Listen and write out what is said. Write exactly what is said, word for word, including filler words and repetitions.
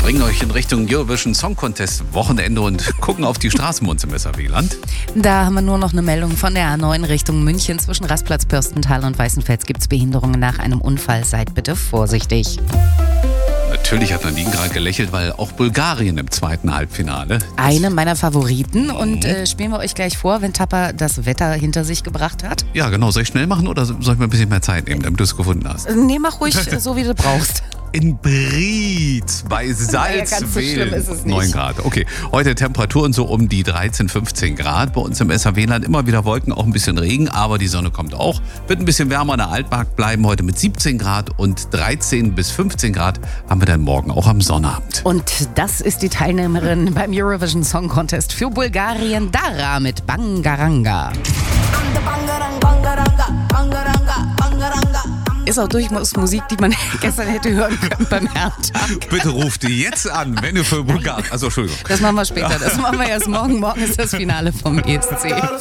bringen euch in Richtung Eurovision Song Contest Wochenende und gucken auf die Straßen bei uns im S R W-Land. Da haben wir nur noch eine Meldung von der A neun Richtung München. Zwischen Rastplatz Pürstental und Weißenfels gibt es Behinderungen nach einem Unfall. Seid bitte vorsichtig. Natürlich hat Nadine gerade gelächelt, weil auch Bulgarien im zweiten Halbfinale. Eine meiner Favoriten und äh, spielen wir euch gleich vor, wenn Tapper das Wetter hinter sich gebracht hat. Ja, genau. Soll ich schnell machen oder soll ich mir ein bisschen mehr Zeit nehmen, damit du es gefunden hast? Nee, mach ruhig so, wie du brauchst. In Bried bei Salzwedel ist es nicht. neun Grad. Okay, heute Temperaturen so um die dreizehn, fünfzehn Grad. Bei uns im S R W-Land immer wieder Wolken, auch ein bisschen Regen, aber die Sonne kommt auch. Wird ein bisschen wärmer in der Altmark bleiben heute mit siebzehn Grad und dreizehn bis fünfzehn Grad haben wir dann morgen auch am Sonnabend. Und das ist die Teilnehmerin beim Eurovision Song Contest für Bulgarien, Dara mit Bangaranga. Ist auch durchaus Musik, die man gestern hätte hören können beim Herrentag. Bitte ruft die jetzt an, wenn du für Bulgarien... Also, Entschuldigung. Das machen wir später, das machen wir erst morgen. Morgen ist das Finale vom E S C.